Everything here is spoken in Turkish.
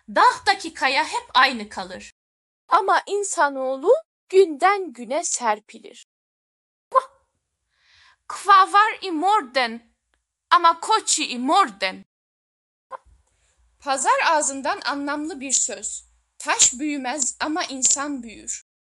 Dağdaki kaya hep aynı kalır. Ama insanoğlu günden güne serpilir. Kva var i morgen, ama koçi i morgen. Pazar ağzından anlamlı bir söz. Taş büyümez ama insan büyür.